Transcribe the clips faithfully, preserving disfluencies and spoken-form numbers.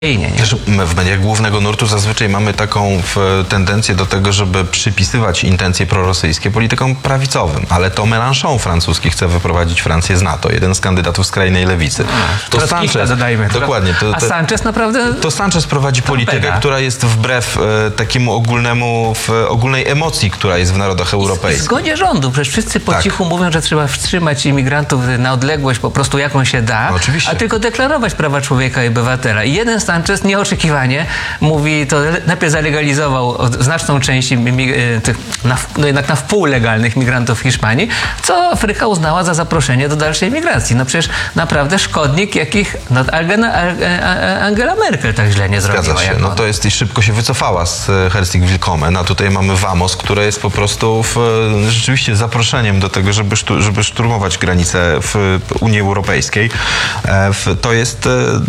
Nie, nie. My w mediach głównego nurtu zazwyczaj mamy taką tendencję do tego, żeby przypisywać intencje prorosyjskie politykom prawicowym, ale to Mélenchon francuski chce wyprowadzić Francję z NATO, jeden z kandydatów skrajnej lewicy. A, to Sanchez, dodajmy. Dokładnie. To, A to, Sanchez naprawdę... To Sanchez prowadzi politykę, pega. która jest wbrew e, takiemu ogólnemu, w, ogólnej emocji, która jest w narodach europejskich. W zgodzie rządu. Przecież wszyscy po Tak. cichu mówią, że trzeba wstrzymać imigrantów na odległość po prostu jaką się da, No, oczywiście. a tylko deklarować prawa człowieka i obywatela. I jeden Sanchez nieoczekiwanie mówi, to najpierw zalegalizował znaczną część mi, tych na, no jednak na wpół legalnych migrantów w Hiszpanii, co Afryka uznała za zaproszenie do dalszej migracji. No przecież naprawdę szkodnik, jakich no, Angela, Angela Merkel tak źle nie zrobiła. Zgadza się. No to jest i szybko się wycofała z Herzlich Willkommen, a tutaj mamy Vamos, które jest po prostu w, rzeczywiście zaproszeniem do tego, żeby, sztu, żeby szturmować granice w Unii Europejskiej. W, to jest,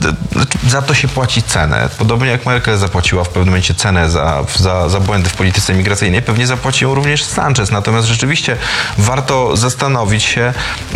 za to się płaci cenę. Podobnie jak Merkel zapłaciła w pewnym momencie cenę za, za, za błędy w polityce migracyjnej, pewnie zapłacił również Sanchez. Natomiast rzeczywiście warto zastanowić się,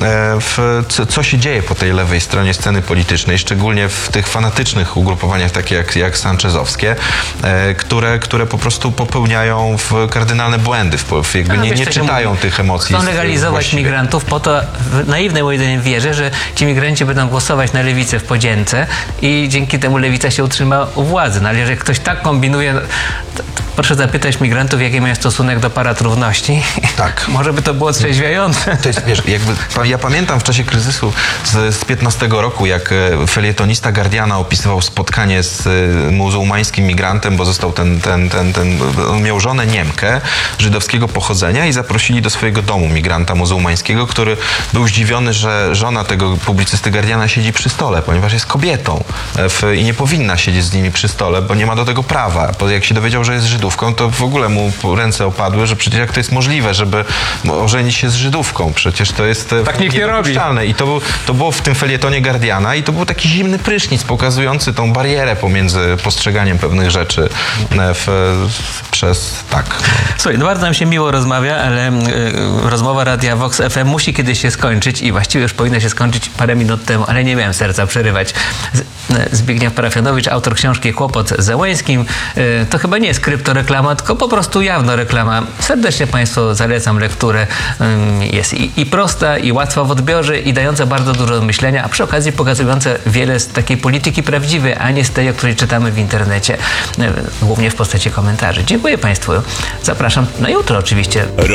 w, co się dzieje po tej lewej stronie sceny politycznej, szczególnie w tych fanatycznych ugrupowaniach, takie jak, jak Sanchezowskie, które, które po prostu popełniają w kardynalne błędy, w, w jakby no, nie, nie czytają mówi, tych emocji. Chcą legalizować właściwie. migrantów po to, w naiwnej mojej zdaniem wierzę, że ci migranci będą głosować na lewicę w podzięce i dzięki temu lewica się utrzyma u władzy. No ale jeżeli ktoś tak kombinuje, to, to proszę zapytać migrantów, jaki mają stosunek do paratrówności. Tak. Może by to było trzeźwiające. To jest, wiesz, jakby, ja pamiętam w czasie kryzysu z, z piętnastego roku, jak felietonista Guardiana opisywał spotkanie z muzułmańskim migrantem, bo został ten, ten, ten, ten, on miał żonę Niemkę żydowskiego pochodzenia i zaprosili do swojego domu migranta muzułmańskiego, który był zdziwiony, że żona tego publicysty Guardiana siedzi przy stole, ponieważ jest kobietą w, i nie powinna siedzieć z nimi przy stole, bo nie ma do tego prawa. Bo jak się dowiedział, że jest Żydówką, to w ogóle mu ręce opadły, że przecież jak to jest możliwe, żeby ożenić się z Żydówką. Przecież to jest tak nikt nie robi. I to, był, to było w tym felietonie Guardiana i to był taki zimny prysznic pokazujący tą barierę pomiędzy postrzeganiem pewnych rzeczy w, w, przez tak. Słuchaj, no bardzo nam się miło rozmawia, ale y, rozmowa Radia Vox F M musi kiedyś się skończyć i właściwie już powinna się skończyć parę minut temu, ale nie miałem serca przerywać. Z, Zbigniew Parafianowicz, autor książki Kłopot z Zełańskim. Y, to chyba nie jest kryptoreklama, tylko po prostu jawna reklama. Serdecznie Państwu zalecam lekturę. Y, jest i, i prosta, i łatwa w odbiorze, i dająca bardzo dużo do myślenia, a przy okazji pokazująca wiele z takiej polityki prawdziwej, a nie z tej, o której czytamy w internecie, y, głównie w postaci komentarzy. Dziękuję Państwu. Zapraszam na jutro oczywiście.